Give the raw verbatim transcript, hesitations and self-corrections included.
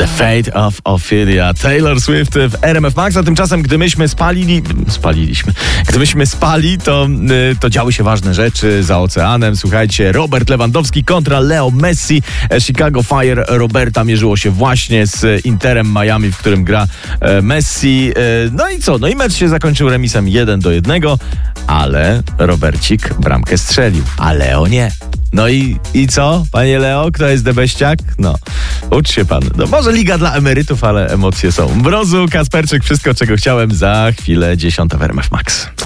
The Fate of Ophelia, Taylor Swift w R M F Max, a tymczasem gdy myśmy spalili, spaliliśmy, gdy myśmy spali, to, to działy się ważne rzeczy za oceanem. Słuchajcie, Robert Lewandowski kontra Leo Messi. Chicago Fire Roberta mierzyło się właśnie z Interem Miami, w którym gra Messi. No i co? No i mecz się zakończył remisem jeden do jednego, ale Robercik bramkę strzelił, a Leo nie. No i, i co, panie Leo? Kto jest debeściak? No, ucz się pan. No może liga dla emerytów, ale emocje są. Mrozu, Kasperczyk, wszystko czego chciałem za chwilę, dziesiąta w R M F Max.